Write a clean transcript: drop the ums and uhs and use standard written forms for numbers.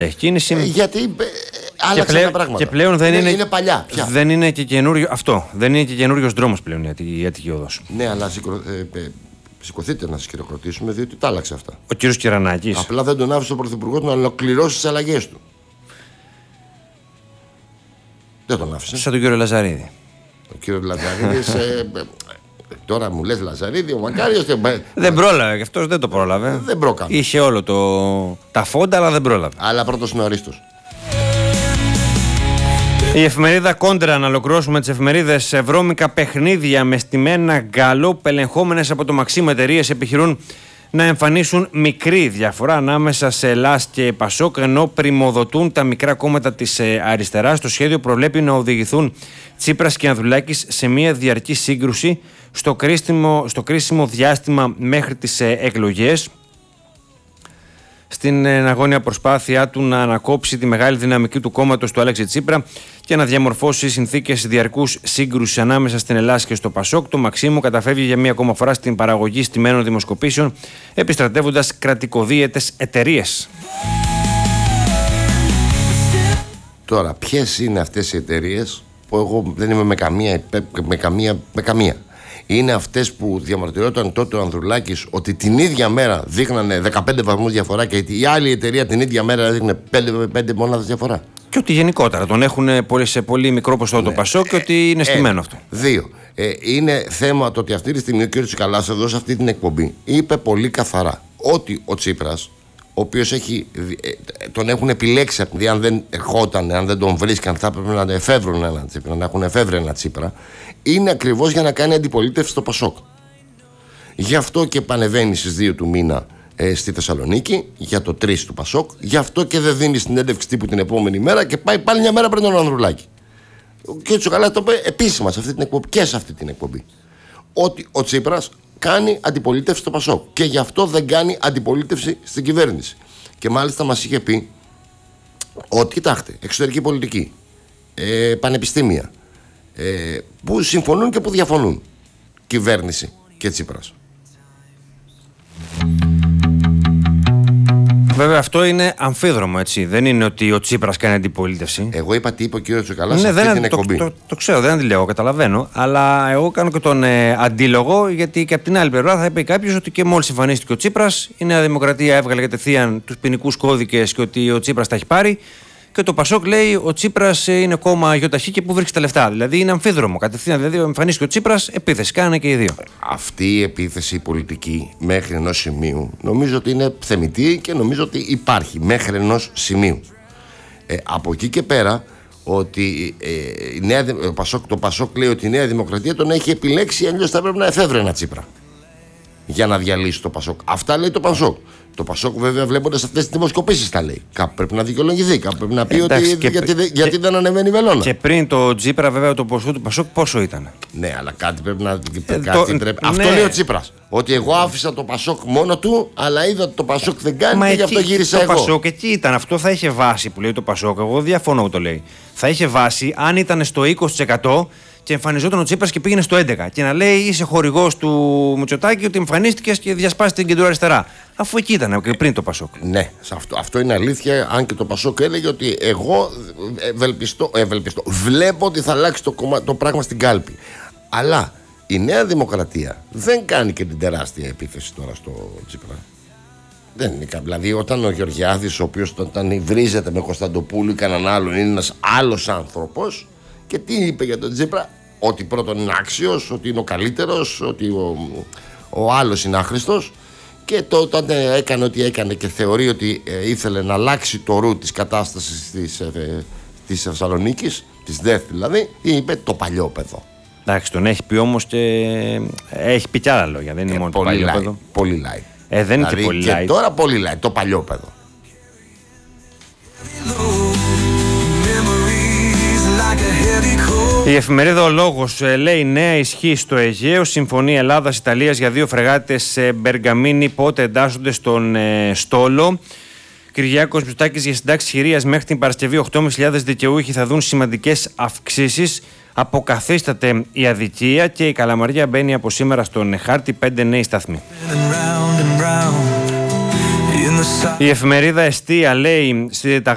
Έχει κίνηση. Γιατί άλλαξαν τα πράγματα. Και πλέον δεν είναι παλιά πια. Δεν είναι και καινούριο αυτό. Δεν είναι και καινούριος δρόμος πλέον η Αττική Οδός. Ναι, αλλά σηκωθείτε να σας χειροκροτήσουμε, διότι τα άλλαξε αυτά. Ο κύριος Κυρανάκης. Απλά δεν τον άφησε ο Πρωθυπουργός να ολοκληρώσει τις αλλαγές του. Δεν τον άφησε. Σαν τον κύριο Λαζαρίδη. Ο κύριος Λαζαρίδης. Τώρα μου λες Λαζαρίδη, ο Μακάριος. Δεν πρόλαβε, και αυτός δεν το πρόλαβε. Δεν πρόκανε. Είχε όλο τα φόντα, αλλά δεν πρόλαβε. Αλλά πρώτος είναι ο Αρίστος. Η εφημερίδα Κόντρα, να ολοκληρώσουμε τις εφημερίδες. Βρώμικα παιχνίδια με στημένα γκαλόπ ελεγχόμενες από το Μαξίμ εταιρείες επιχειρούν να εμφανίσουν μικρή διαφορά ανάμεσα σε ΕΛΑΣ και ΠΑΣΟΚ, ενώ πρημοδοτούν τα μικρά κόμματα της αριστεράς. Το σχέδιο προβλέπει να οδηγηθούν Τσίπρας και Ανδρουλάκης σε μια διαρκή σύγκρουση στο κρίσιμο διάστημα μέχρι τις εκλογές, στην αγώνια προσπάθειά του να ανακόψει τη μεγάλη δυναμική του κόμματος του Αλέξη Τσίπρα και να διαμορφώσει συνθήκες διαρκούς σύγκρουσης ανάμεσα στην Ελλάδα και στο ΠΑΣΟΚ. Το Μαξίμου καταφεύγει για μία ακόμα φορά στην παραγωγή στημένων δημοσκοπήσεων, επιστρατεύοντας κρατικοδίαιτες εταιρείες. Τώρα, ποιες είναι αυτές οι εταιρείες που εγώ δεν είμαι με καμία. Είναι αυτές που διαμαρτυρόταν τότε ο Ανδρουλάκης ότι την ίδια μέρα δείχνανε 15 βαθμούς διαφορά και η άλλη εταιρεία την ίδια μέρα έδειχνε 5 μονάδες διαφορά. Και ότι γενικότερα τον έχουν σε πολύ μικρό ποσοστό το ΠΑΣΟΚ και ότι είναι στημένο αυτό. 2. Είναι θέμα το ότι αυτή τη στιγμή ο κ. Τσικαλάς εδώ σε αυτή την εκπομπή είπε πολύ καθαρά ότι ο Τσίπρας, ο οποίος τον έχουν επιλέξει, επειδή αν δεν ερχόταν, αν δεν τον βρίσκαν, θα έπρεπε να εφεύρουν έναν Τσίπρα, να έχουν εφεύρει ένα Τσίπρα, είναι ακριβώς για να κάνει αντιπολίτευση στο ΠΑΣΟΚ. Γι' αυτό και πανεβαίνει στις 2 του μήνα στη Θεσσαλονίκη, για το 3 του ΠΑΣΟΚ, γι' αυτό και δεν δίνει συνέντευξη τύπου την επόμενη μέρα και πάει πάλι μια μέρα πριν τον Ανδρουλάκη. Ο κ. Τσικαλάς το είπε επίσημα σε αυτή την εκπομπή και σε αυτή την εκπομπή. Ότι ο Τσίπρας κάνει αντιπολίτευση στο ΠΑΣΟΚ και γι' αυτό δεν κάνει αντιπολίτευση στην κυβέρνηση. Και μάλιστα μας είχε πει ότι, κοιτάξτε, εξωτερική πολιτική, πανεπιστήμια, που συμφωνούν και που διαφωνούν, κυβέρνηση και Τσίπρας. Βέβαια, αυτό είναι αμφίδρομο, έτσι. Δεν είναι ότι ο Τσίπρας κάνει αντιπολίτευση. Εγώ είπα τι είπε ο κ. Τσικαλάς σε αυτή την εκπομπή. Το ξέρω, δεν αντιλέγω, καταλαβαίνω. Αλλά εγώ κάνω και τον αντίλογο, γιατί και από την άλλη πλευρά θα είπε κάποιος ότι και μόλις εμφανίστηκε ο Τσίπρας, η Νέα Δημοκρατία έβγαλε κατευθείαν τους ποινικούς κώδικες και ότι ο Τσίπρας τα έχει πάρει. Και το ΠΑΣΟΚ λέει ο Τσίπρας είναι κόμμα γιοταχή και πού βρίσκει τα λεφτά. Δηλαδή είναι αμφίδρομο κατευθείαν. Δηλαδή εμφανίστηκε ο Τσίπρας, επίθεση. Κάνανε και οι δύο. Αυτή η επίθεση πολιτική μέχρι ενός σημείου νομίζω ότι είναι θεμιτή και νομίζω ότι υπάρχει μέχρι ενός σημείου. Από εκεί και πέρα, ότι το ΠΑΣΟΚ λέει ότι η Νέα Δημοκρατία τον έχει επιλέξει, αλλιώς θα πρέπει να εφεύρει ένα Τσίπρα για να διαλύσει το ΠΑΣΟΚ. Αυτά λέει το ΠΑΣΟΚ. Το ΠΑΣΟΚ, βέβαια, βλέποντας αυτές τις δημοσκοπήσεις, τα λέει. Κάπου πρέπει να δικαιολογηθεί, κάπου πρέπει να πει ότι γιατί δεν ανεβαίνει η βελόνα. Και πριν το Τσίπρα, βέβαια, το ποσό του ΠΑΣΟΚ πόσο ήταν. Ναι, αλλά κάτι πρέπει να. Αυτό λέει ο Τσίπρας. Ότι εγώ άφησα το ΠΑΣΟΚ μόνο του, αλλά είδα ότι το ΠΑΣΟΚ δεν κάνει και γι' αυτό γύρισα εγώ. Το ΠΑΣΟΚ εκεί ήταν. Αυτό θα είχε βάση που λέει το ΠΑΣΟΚ. Εγώ διαφωνώ που το λέει. Θα είχε βάση αν ήταν στο 20%. Και εμφανιζόταν ο Τσίπρας και πήγαινε στο 11%. Και να λέει είσαι χορηγός του Μητσοτάκη ότι εμφανίστηκες και διασπάσεις την κεντροαριστερά. Αφού εκεί ήταν και πριν το ΠΑΣΟΚ. Ναι, αυτό είναι αλήθεια. Αν και το ΠΑΣΟΚ έλεγε ότι εγώ βλέπω ότι θα αλλάξει το πράγμα στην κάλπη. Αλλά η Νέα Δημοκρατία δεν κάνει και την τεράστια επίθεση τώρα στο Τσίπρα. Δεν είναι. Δηλαδή, όταν ο Γεωργιάδης, ο οποίος όταν υβρίζεται με Κωνσταντοπούλου ή κανέναν άλλον, είναι ένας άλλος άνθρωπος. Και τι είπε για τον Τσίπρα? Ότι πρώτον είναι άξιος, ότι είναι ο καλύτερος, ότι ο άλλος είναι άχρηστος. Και όταν έκανε ό,τι έκανε και θεωρεί ότι ήθελε να αλλάξει το ρου της κατάστασης της Θεσσαλονίκης, της ΔΕΘ δηλαδή, είπε το παλιόπαιδο. Εντάξει, τον έχει πει όμως και έχει πει κι άλλα λόγια, δεν είναι μόνο το παλιόπαιδο. Πολύ light. Δεν δηλαδή, είναι και πολύ light. Και τώρα πολύ light, το παλιόπαιδο. Η εφημερίδα Ο Λόγος λέει νέα ισχύ στο Αιγαίο, συμφωνία Ελλάδας-Ιταλίας για 2 φρεγάτες Μπεργαμίνη, πότε εντάσσονται στον στόλο. Κυριάκος Μητσοτάκης για συντάξεις χειρίας μέχρι την Παρασκευή 8.500 δικαιούχοι θα δουν σημαντικές αυξήσεις. Αποκαθίσταται η αδικία και η Καλαμαριά μπαίνει από σήμερα στον χάρτη 5 νέοι σταθμοί. Η εφημερίδα Εστία λέει